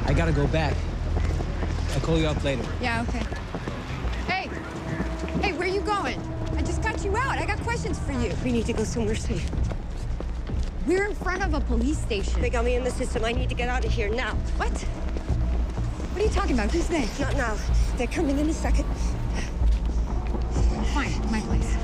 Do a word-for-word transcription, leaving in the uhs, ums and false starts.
I gotta go back. I'll call you up later. Yeah, okay. Hey! Hey, where you going? I just got you out. I got questions for you. We need to go somewhere safe. We're in front of a police station. They got me in the system. I need to get out of here now. What? What are you talking about? Who's they? Not now. They're coming in a second. Fine, my place.